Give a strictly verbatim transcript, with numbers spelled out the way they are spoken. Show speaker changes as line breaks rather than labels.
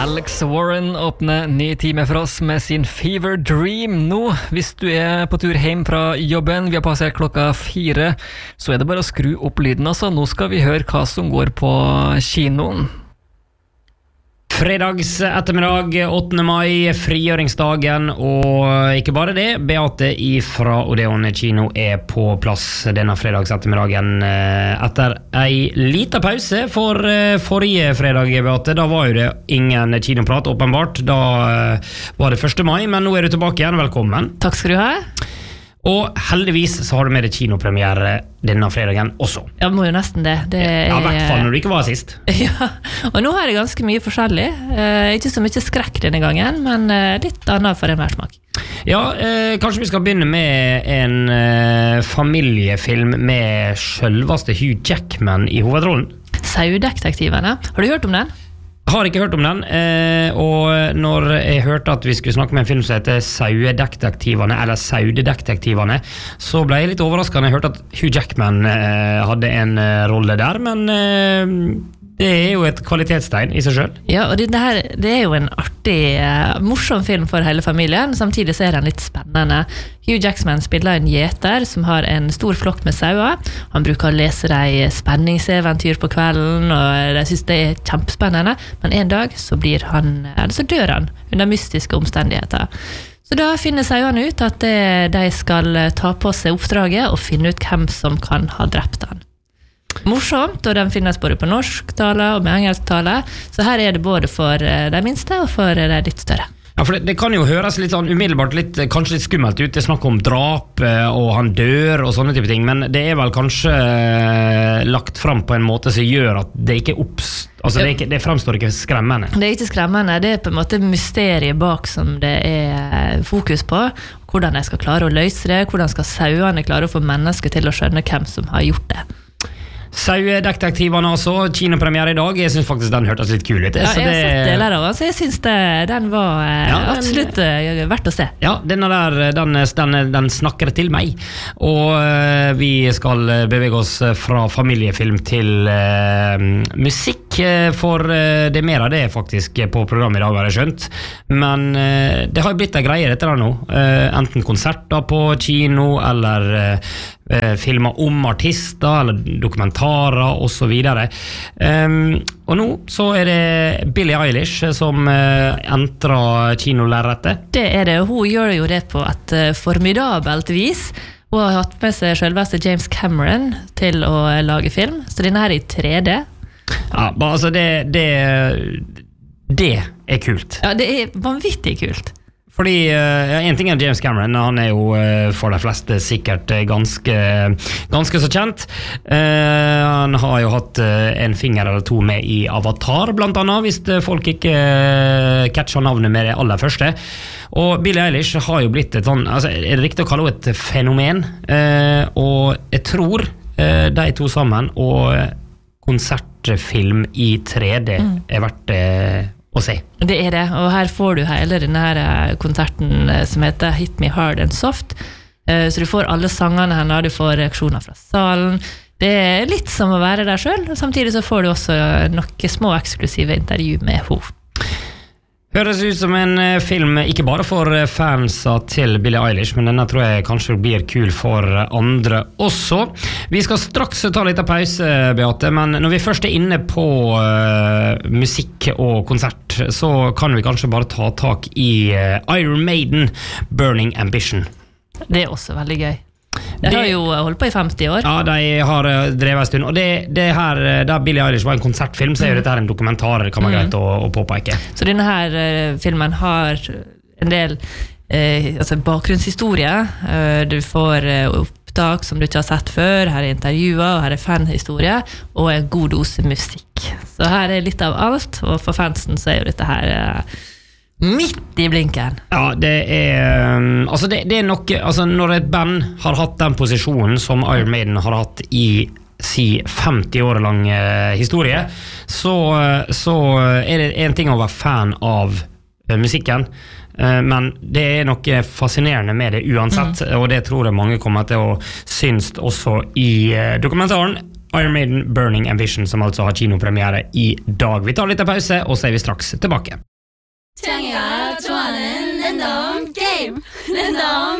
Alex Warren åpner ny time for oss med sin Fever Dream nå. Hvis du er på tur hjem fra jobben, vi har passert klokka fire, så er det bare å skru opp lyden altså. Nå skal vi høre hva som går på kinoen.
Fredags ettermiddag, åttende mai, frigjøringsdagen, og ikke bare det, Beate fra Odeon kino er på plass denne fredags ettermiddagen etter ei liten pause for forrige fredag, Beate. Da var jo det ingen kinoprat, åpenbart. Da var det første mai, men nå er du tilbake igjen. Velkommen.
Takk skal du ha.
Og heldigvis så har du med deg kinopremiere denne fredagen også.
Ja, må jo nesten det. det er...
Ja, i hvert fall når du ikke var sist.
Ja, og nå er det ganske mye forskjellig. Eh, ikke så mye skrekk denne gangen, men eh, litt annet for en mersmak.
Ja, eh, kanskje vi skal begynne med en eh, familiefilm med selveste Hugh Jackman i hovedrollen.
Sauedetektivene. Har du hørt om den?
Har ikke hørt om den, eh, og når jeg hørte at vi skulle snakke med en film som heter Sauedetektivene, eller Saudedetektivene, så ble jeg litt overrasket når jeg hørte at Hugh Jackman eh, hadde en eh, rolle der, men eh, det er jo et kvalitetstegn i seg selv.
Ja, og det, her, det er jo en artig, uh, morsom film for hele familien, samtidig så er den litt spennende. Hugh Jackman spiller en gjeter som har en stor flokk med sauer. Han bruker å lese de spenningseventyr på kvelden, og de synes det er kjempespennende, men en dag så, blir han, eller så dør han under mystiske omstendigheter. Så da finner sauene ut at det, de skal ta på seg oppdraget og finne ut hvem som kan ha drept han. Morsomt, og den finnes både på norsk tale og med engelsk tale, så her er det både for de minste og for de litt større.
Ja, for det, det kan jo høres litt sånn umiddelbart, litt, kanskje litt skummelt ut. Det er snakk om drap, og han dør og sånne type ting, men det er vel kanskje lagt fram på en måte som gjør at det ikke opps... Altså, det, er ikke, det fremstår ikke skremmende.
Det er ikke skremmende, det er på en måte mysteriet bak som det er fokus på. Hvordan de skal klare å løse det, hvordan skal sauene klare å få mennesker til å skjønne hvem som har gjort det.
Sauedetektivene altså, kinopremiere i dag. Jeg synes faktisk den hørtes litt kul ut.
Ja, jeg har
det...
sett deler av den, så jeg synes det, den var eh, ja, den, absolutt eh, verdt å se.
Ja, denne der, den, den, den snakker til meg. Og uh, vi skal bevege oss fra familiefilm til uh, musikk, for uh, det er mer av det faktisk på programmet i dag, har jeg skjønt. Men uh, det har blitt en greie dette der nå. Uh, enten konserter på kino, eller uh, filmer om artister, eller dokumentarer og så videre. Um, og nå så er det Billie Eilish som uh, entrer kinolerretet.
Det er det, og hun gjør jo det på et uh, formidabelt vis. Hun har hatt med seg selveste James Cameron til å lage film, så denne her er i tre D.
Ja, altså det, det, det er kult.
Ja, det er vanvittig kult.
Fordi uh, en ting er James Cameron, han er jo uh, for de fleste sikkert uh, ganske, ganske så kjent. Uh, han har jo hatt uh, en finger eller to med i Avatar, blant annet, hvis uh, folk ikke uh, catcher navnet med det aller første. Og Billie Eilish har jo blitt et sånn, altså, er det riktig å kalle henne et fenomen? Uh, og jeg tror uh, de to sammen, og konsertfilm i tre D mm. er verdt det. Uh, å se.
Det er det, og her får du hele denne her konserten som heter Hit Me Hard and Soft, så du får alle sangene henne, du får reaksjoner fra salen. Det er litt som å være der selv, samtidig så får du også noen små eksklusive intervju med henne.
Høres ut som en film ikke bare for fansa til Billie Eilish, men denne tror jeg kanskje blir kul for andre også. Vi skal straks ta litt av pause, Beate, men når vi først er inne på uh, musikk og konsert, så kan vi kanskje bare ta tak i uh, Iron Maiden, Burning Ambition.
Det er også veldig gøy. De har jo holdt på i femti år.
Ja, de har drevet en stund. Og det, det her, da Billie Eilish var en konsertfilm, så er jo dette her en dokumentar, det kan være greit å, å påpeke.
Så denne her uh, filmen har en del uh, altså bakgrunnshistorie. Uh, du får uh, opptak som du ikke har sett før, her er intervjuer, og her er fanhistorie, og en god dose musikk. Så her er litt av alt, og for fansen så er jo dette her... Uh, midt i blinken. Ja, det er altså det, det er noe, altså når et band har hatt den posisjonen som Iron Maiden har hatt i si femti år lang eh, historie, så, så er det en ting å være fan av eh, musikken, eh, men det er noe fascinerende med det uansett, mm. og det tror jeg mange kommer til å synes også i eh, dokumentaren Iron Maiden Burning Ambition, som altså har kinopremiere i dag. Vi tar litt av pause, og så er vi straks tilbake.
태양이가 좋아하는 랜덤 게임 랜덤